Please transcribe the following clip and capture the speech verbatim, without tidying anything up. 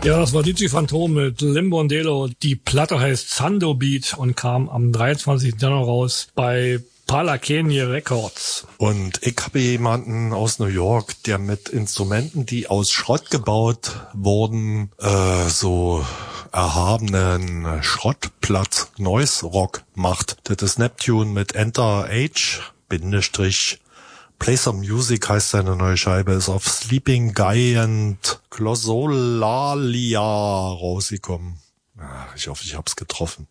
Ja, das war D J Phantom mit Limbondelo. Die Platte heißt Sando Beat und kam am dreiundzwanzigsten Januar raus bei Palakenie Records. Und ich habe jemanden aus New York, der mit Instrumenten, die aus Schrott gebaut wurden, äh, so erhabenen Schrottplatz Noise Rock macht. Das ist Neptune mit Enter H, Bindestrich, Play Some Music heißt seine neue Scheibe, ist auf Sleeping Giant Glossolalia rausgekommen. Ah, ich hoffe, ich hab's getroffen.